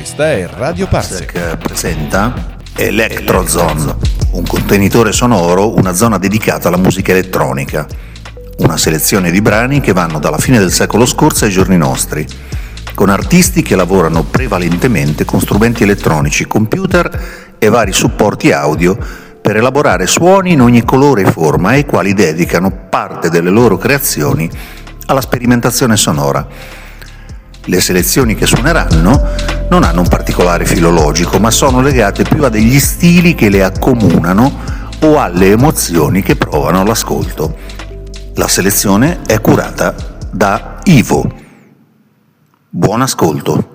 Questa è Radio Parsec. Presenta Electrozone, un contenitore sonoro, una zona dedicata alla musica elettronica. Una selezione di brani che vanno dalla fine del secolo scorso ai giorni nostri, con artisti che lavorano prevalentemente con strumenti elettronici, computer e vari supporti audio per elaborare suoni in ogni colore e forma, ai quali dedicano parte delle loro creazioni alla sperimentazione sonora. Le selezioni che suoneranno non hanno un particolare filologico, ma sono legate più a degli stili che le accomunano o alle emozioni che provano all'ascolto. La selezione è curata da Ivo. Buon ascolto.